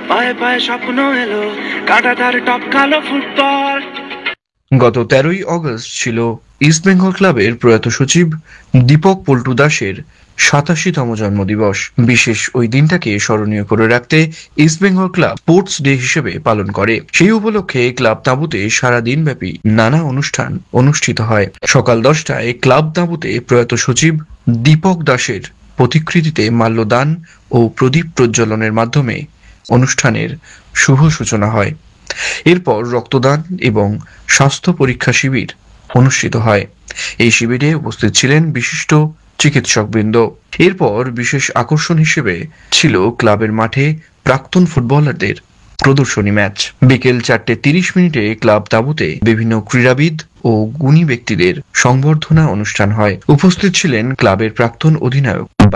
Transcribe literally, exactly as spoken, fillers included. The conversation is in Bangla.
পায়ে পায়ে স্বপ্ন এলো কাঁটাতার টপকালো ফুটবল। গত তেরোই অগস্ট ছিল ইস্টবেঙ্গল ক্লাবের প্রয়াত সচিব দীপক পল্টু দাসের সাতাশিতম জন্মদিবস। বিশেষ ওই দিনটাকে স্মরণীয় করে রাখতে ইস্টবেঙ্গল ক্লাব স্পোর্টস ডে হিসেবে পালন করে। সেই উপলক্ষে ক্লাব তাঁবুতে সারা দিনব্যাপী নানা অনুষ্ঠান অনুষ্ঠিত হয়। সকাল দশটায় ক্লাব তাঁবুতে প্রয়াত সচিব দীপক দাসের প্রতিকৃতিতে মাল্যদান ও প্রদীপ প্রজ্বলনের মাধ্যমে অনুষ্ঠানের শুভ সূচনা হয়। এরপর রক্তদান এবং স্বাস্থ্য পরীক্ষা শিবির অনুষ্ঠিত হয়। এই শিবিরে উপস্থিত ছিলেন বিশিষ্ট চিকিৎসকবৃন্দ। এরপর বিশেষ আকর্ষণ হিসেবে ছিল ক্লাবের মাঠে প্রাক্তন ফুটবলারদের প্রদর্শনী ম্যাচ। বিকেল চারটে তিরিশ মিনিটে ক্লাব তাঁবুতে বিভিন্ন ক্রীড়াবিদ ও গুণী ব্যক্তিদের সংবর্ধনা অনুষ্ঠান হয়। উপস্থিত ছিলেন ক্লাবের প্রাক্তন অধিনায়ক